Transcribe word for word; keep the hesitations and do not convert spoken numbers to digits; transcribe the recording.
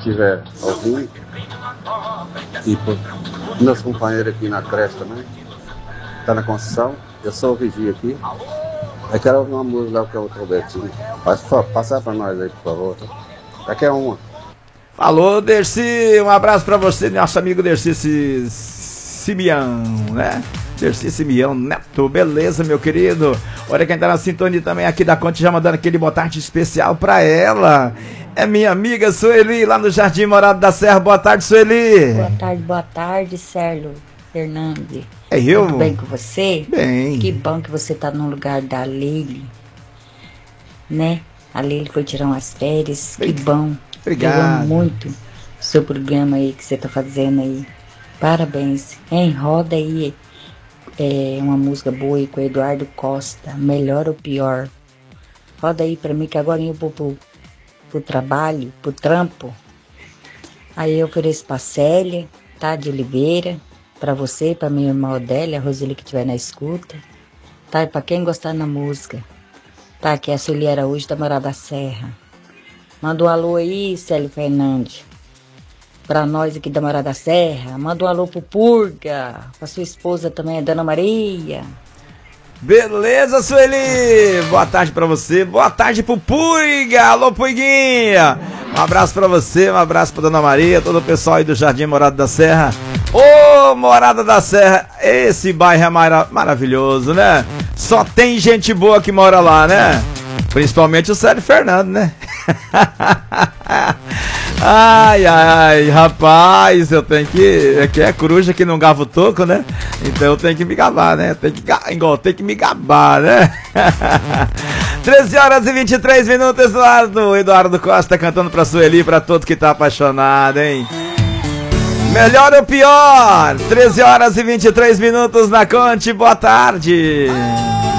estiver ouvindo, e por meus companheiros aqui na creche também, tá na construção, eu sou o Vigia aqui. Eu quero ouvir uma música lá que é o Robertinho. Passar pra nós aí, por favor. Aqui é uma. Falou, Dercy, um abraço pra você, nosso amigo Dercy Simeão, né? Dercy Simeão Neto, beleza, meu querido? Olha quem tá na sintonia também aqui da Conte, já mandando aquele boa tarde especial pra ela. É minha amiga Sueli, lá no Jardim Morada da Serra. Boa tarde, Sueli. Boa tarde, boa tarde, Sérgio Fernandes. É eu? Tudo bem com você? Bem. Que bom que você tá no lugar da Leile, né? A Leile foi tirar umas férias, que bom. Obrigado. Eu amo muito o seu programa aí que você tá fazendo aí. Parabéns. Hein? Roda aí é, uma música boa aí com o Eduardo Costa, Melhor ou Pior. Roda aí pra mim que agora eu vou pro, pro trabalho, pro trampo. Aí eu ofereço pra Célia, tá? De Oliveira, pra você, pra minha irmã Odélia, a Roseli que estiver na escuta. Tá? E pra quem gostar da música. Tá? Que é a Sueli Araújo da Morada da Serra. Manda um alô aí, Célio Fernandes. Pra nós aqui da Morada da Serra. Manda um alô pro Purga. Pra sua esposa também, a Dona Maria. Beleza, Sueli. Boa tarde pra você. Boa tarde pro Purga. Alô, Purguinha. Um abraço pra você, um abraço pra Dona Maria, todo o pessoal aí do Jardim Morada da Serra. Ô, Morada da Serra, esse bairro é mara- maravilhoso, né? Só tem gente boa que mora lá, né? Principalmente o Célio Fernando, né? Ai, ai, rapaz, eu tenho que... Aqui é coruja que não gava o toco, né? Então eu tenho que me gabar, né? Tem que, igual, tem que me gabar, né? treze horas e vinte e três minutos, Eduardo. Eduardo Costa cantando pra Sueli, pra todo que tá apaixonado, hein? Melhor ou pior? treze horas e vinte e três minutos na Conte, boa tarde.